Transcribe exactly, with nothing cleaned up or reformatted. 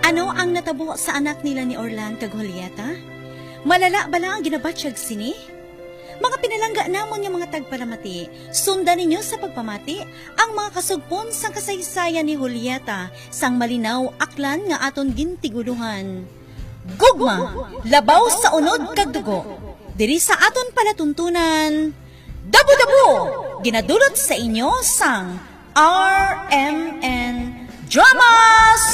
Ano ang natabo sa anak nila ni Orlan kag Julieta? Malala bala ang ginabatsyag sini? Mga pinalangga namon yung mga tagpalamati, sundan ninyo sa pagpamati ang mga kasugpon sang kasaysayan ni Julieta sang malinaw aklan nga aton gintiguluhan. Gugma, labaw sa unod kag dugo. Diri sa aton palatuntunan, dabo-dabo, ginadulot sa inyo sang R M N Dramas